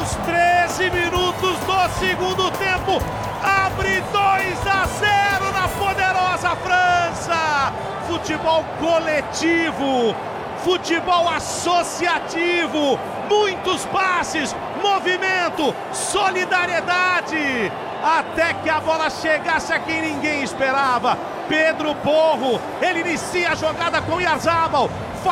Aos 13 minutos do segundo tempo, abre 2-0 na poderosa França. Futebol coletivo, futebol associativo, muitos passes, movimento, solidariedade. Até que a bola chegasse a quem ninguém esperava. Pedro Porro, ele inicia a jogada com Oyarzabal.